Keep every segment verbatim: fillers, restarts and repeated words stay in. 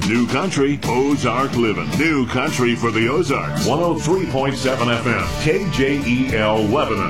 New Country, Ozark Living. New Country for the Ozarks. one oh three point seven F M, K J E L Lebanon.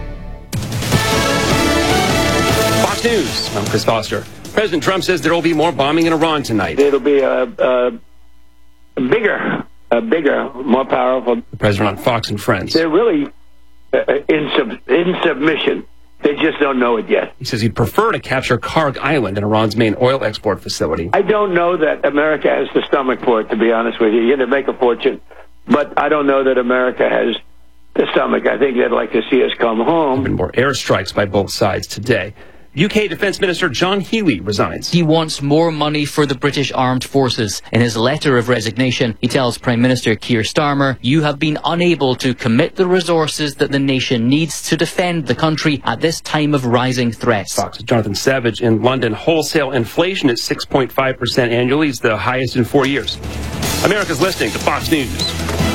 Fox News, I'm Chris Foster. President Trump says there will be more bombing in Iran tonight. It'll be a, a, a bigger, a bigger, more powerful. The president on Fox and Friends. They're really uh, in, sub, in submission. They just don't know it yet. He says he'd prefer to capture Karg Island in Iran's main oil export facility. I don't know that America has the stomach for it, to be honest with you. You're going to make a fortune. But I don't know that America has the stomach. I think they'd like to see us come home. There have been more airstrikes by both sides today. U K Defence Minister John Healey resigns. He wants more money for the British Armed Forces. In his letter of resignation, he tells Prime Minister Keir Starmer, "You have been unable to commit the resources that the nation needs to defend the country at this time of rising threats." Fox's Jonathan Savage. In London, wholesale inflation is six point five percent annually. It's the highest in four years. America's listening to Fox News.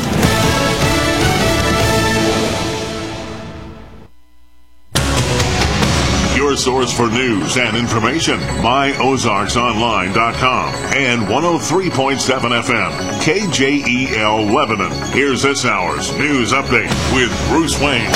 Your source for news and information. my ozarks online dot com and one oh three point seven F M, K J E L Lebanon. Here's this hour's news update with Bruce Wayne.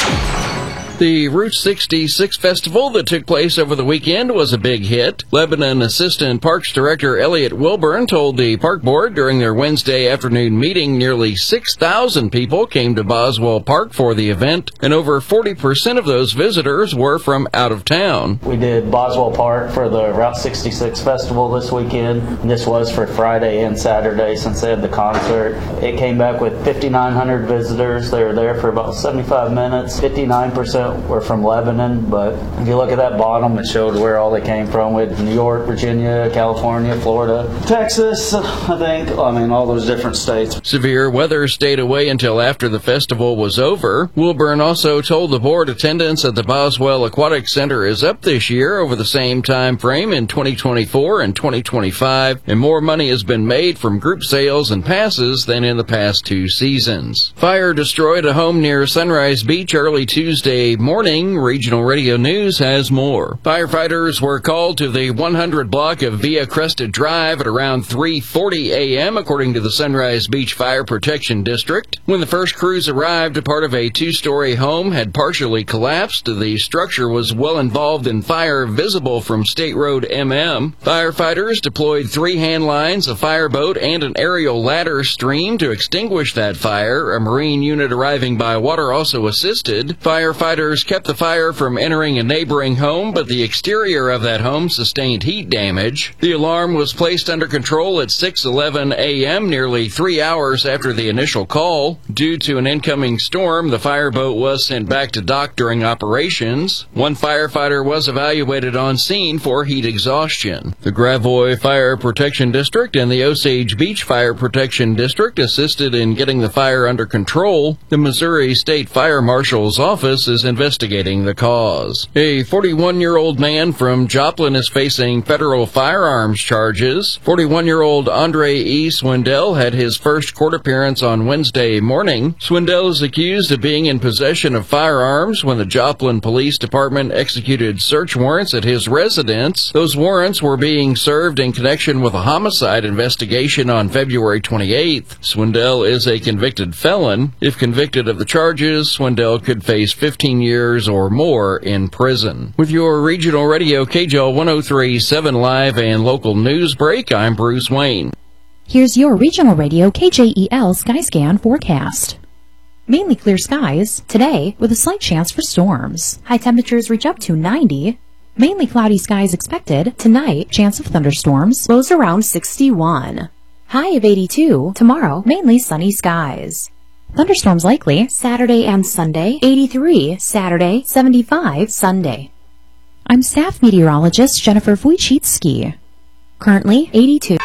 The Route sixty-six festival that took place over the weekend was a big hit. Lebanon Assistant Parks Director Elliot Wilburn told the Park Board during their Wednesday afternoon meeting nearly six thousand people came to Boswell Park for the event, and over forty percent of those visitors were from out of town. We did Boswell Park for the Route sixty-six festival this weekend. This was for Friday and Saturday since they had the concert. It came back with fifty-nine hundred visitors. They were there for about seventy-five minutes. fifty-nine percent were from Lebanon, but if you look at that bottom, it showed where all they came from, with New York, Virginia, California, Florida, Texas, I think. I mean, all those different states. Severe weather stayed away until after the festival was over. Wilburn also told the board attendance at the Boswell Aquatic Center is up this year over the same time frame in twenty twenty-four and twenty twenty-five, and more money has been made from group sales and passes than in the past two seasons. Fire destroyed a home near Sunrise Beach early Tuesday morning. Regional Radio News has more. Firefighters were called to the one hundred block of Via Crested Drive at around three forty a.m., according to the Sunrise Beach Fire Protection District. When the first crews arrived, a part of a two-story home had partially collapsed. The structure was well involved in fire, visible from State Road M M. Firefighters deployed three hand lines, a fireboat, and an aerial ladder stream to extinguish that fire. A Marine unit arriving by water also assisted. Firefighters kept the fire from entering a neighboring home, but the exterior of that home sustained heat damage. The alarm was placed under control at six eleven a.m., nearly three hours after the initial call. Due to an incoming storm, the fireboat was sent back to dock during operations. One firefighter was evaluated on scene for heat exhaustion. The Gravois Fire Protection District and the Osage Beach Fire Protection District assisted in getting the fire under control. The Missouri State Fire Marshal's office is investigating the cause. A forty-one-year-old man from Joplin is facing federal firearms charges. forty-one-year-old Andre E. Swindell had his first court appearance on Wednesday morning. Swindell is accused of being in possession of firearms when the Joplin Police Department executed search warrants at his residence. Those warrants were being served in connection with a homicide investigation on February twenty-eighth. Swindell is a convicted felon. If convicted of the charges, Swindell could face fifteen years or more in prison. With your regional radio K J L one oh three point seven live and local news break, I'm Bruce Wayne. Here's your regional radio K J E L Skyscan forecast. Mainly clear skies today with a slight chance for storms. High temperatures reach up to ninety. Mainly cloudy skies expected. Tonight, chance of thunderstorms. Lows around sixty-one. High of eighty-two. Tomorrow, mainly sunny skies. Thunderstorms likely Saturday and Sunday. eighty-three Saturday, seventy-five Sunday. I'm staff meteorologist Jennifer Wojcicki. Currently eighty-two.